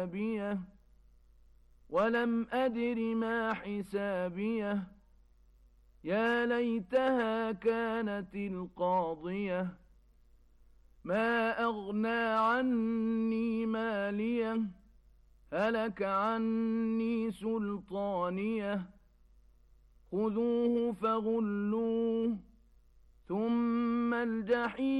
ولم أدر ما حسابيه يا ليتها كانت القاضية ما أغنى عني ماليه هلك عني سلطانيه خذوه فغلوه ثم الجحيم